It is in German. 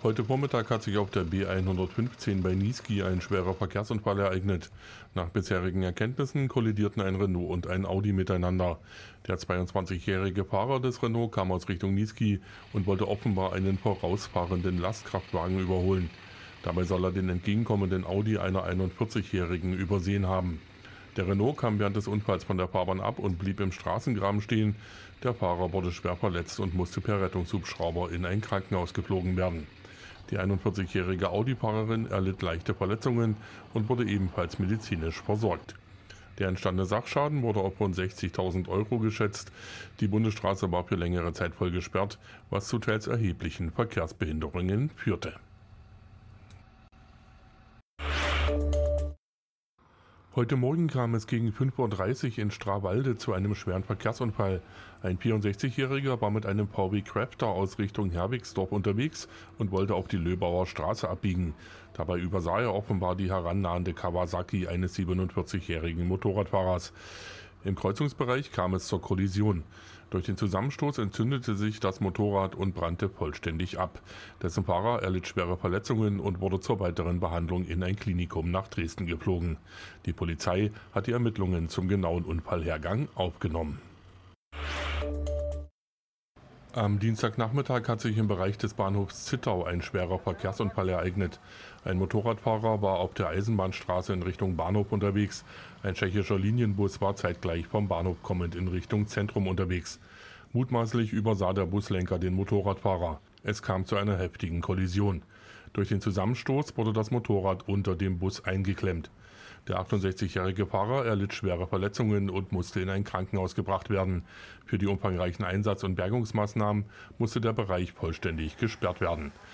Heute Vormittag hat sich auf der B115 bei Niesky ein schwerer Verkehrsunfall ereignet. Nach bisherigen Erkenntnissen kollidierten ein Renault und ein Audi miteinander. Der 22-jährige Fahrer des Renault kam aus Richtung Niesky und wollte offenbar einen vorausfahrenden Lastkraftwagen überholen. Dabei soll er den entgegenkommenden Audi einer 41-jährigen übersehen haben. Der Renault kam während des Unfalls von der Fahrbahn ab und blieb im Straßengraben stehen. Der Fahrer wurde schwer verletzt und musste per Rettungshubschrauber in ein Krankenhaus geflogen werden. Die 41-jährige Audi-Fahrerin erlitt leichte Verletzungen und wurde ebenfalls medizinisch versorgt. Der entstandene Sachschaden wurde auf rund 60.000 € geschätzt. Die Bundesstraße war für längere Zeit voll gesperrt, was zu teils erheblichen Verkehrsbehinderungen führte. Heute Morgen kam es gegen 5:30 Uhr in Strawalde zu einem schweren Verkehrsunfall. Ein 64-Jähriger war mit einem VW Crafter aus Richtung Herwigsdorf unterwegs und wollte auf die Löbauer Straße abbiegen. Dabei übersah er offenbar die herannahende Kawasaki eines 47-jährigen Motorradfahrers. Im Kreuzungsbereich kam es zur Kollision. Durch den Zusammenstoß entzündete sich das Motorrad und brannte vollständig ab. Dessen Fahrer erlitt schwere Verletzungen und wurde zur weiteren Behandlung in ein Klinikum nach Dresden geflogen. Die Polizei hat die Ermittlungen zum genauen Unfallhergang aufgenommen. Am Dienstagnachmittag hat sich im Bereich des Bahnhofs Zittau ein schwerer Verkehrsunfall ereignet. Ein Motorradfahrer war auf der Eisenbahnstraße in Richtung Bahnhof unterwegs. Ein tschechischer Linienbus war zeitgleich vom Bahnhof kommend in Richtung Zentrum unterwegs. Mutmaßlich übersah der Buslenker den Motorradfahrer. Es kam zu einer heftigen Kollision. Durch den Zusammenstoß wurde das Motorrad unter dem Bus eingeklemmt. Der 68-jährige Fahrer erlitt schwere Verletzungen und musste in ein Krankenhaus gebracht werden. Für die umfangreichen Einsatz- und Bergungsmaßnahmen musste der Bereich vollständig gesperrt werden.